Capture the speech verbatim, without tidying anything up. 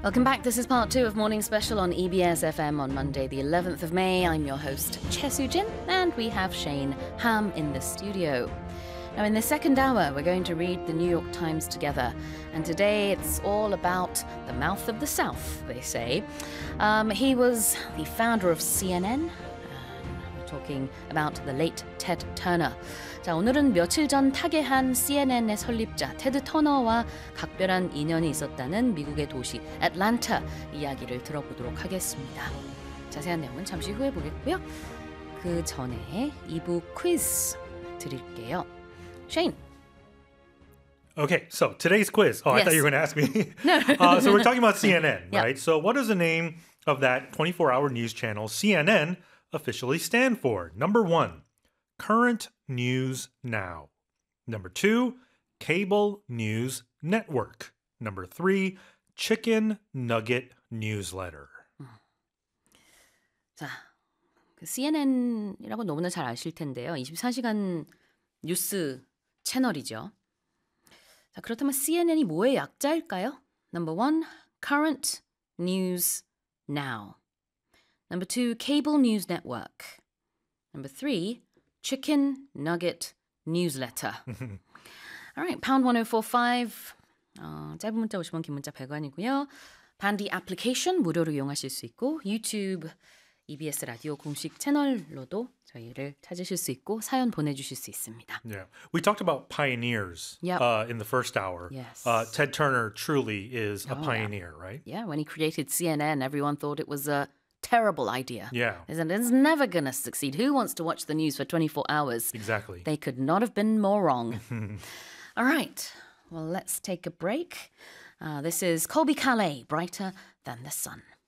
Welcome back. This is part two of Morning Special on E B S F M on Monday, the eleventh of May. I'm your host, Che Soo-jin, and we have Shane Ham in the studio. Now, in the second hour, we're going to read the New York Times together. And today, it's all about the mouth of the South, they say. Um, he was the founder of C N N. We're talking about the late Ted Turner. 자, 오늘은 며칠 전 타계한 씨엔엔의 설립자 테드 터너와 각별한 인연이 있었다는 미국의 도시 애틀랜타 이야기를 들어보도록 하겠습니다. 자세한 내용은 잠시 후에 보겠고요. 그 전에 이 부 퀴즈 드릴게요. Shane. Okay, so today's quiz. Oh, yes. I thought you were going to ask me. No. uh, so we're talking about C N N, Yep. right? So what does the name of that twenty-four hour news channel C N N officially stand for? Number one, Current News Now. Number two, Cable News Network. Number three, Chicken Nugget Newsletter. 자, 그 씨엔엔이라고 너무나 잘 아실 텐데요. 이십사 시간 뉴스 채널이죠. 자, 그렇다면 씨엔엔이 뭐의 약자일까요? Number one, Current News Now. Number two, Cable News Network. Number three, Chicken Nugget Newsletter. All right, pound one oh four five. 어, 짧은 문자 오십 원, 긴 문자 백 원이고요. 반디 애플리케이션 무료로 이용하실 수 있고 유튜브 이비에스 라디오 공식 채널로도 저희를 찾으실 수 있고 사연 보내주실 수 있습니다. Yeah, we talked about pioneers Yep. uh, in the first hour. Yes. Uh, Ted Turner truly is a Oh, yeah. pioneer, right? Yeah, when he created C N N, everyone thought it was a terrible idea. Yeah. And it's never going to succeed. Who wants to watch the news for twenty-four hours? Exactly. They could not have been more wrong. All right. Well, let's take a break. Uh, this is Colby Calais, Brighter Than the Sun.